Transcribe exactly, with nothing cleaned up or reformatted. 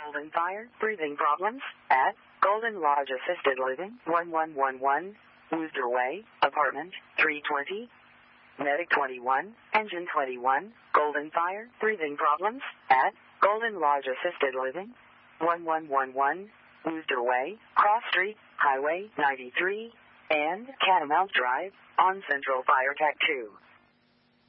Golden Fire, breathing problems at Golden Lodge Assisted Living, one one one one, Wooster Way, apartment three twenty, Medic twenty-one, Engine twenty-one, Golden Fire, breathing problems at Golden Lodge Assisted Living, one one one one, Wooster Way, Cross Street, Highway ninety-three, and Catamount Drive on Central Fire Tech two.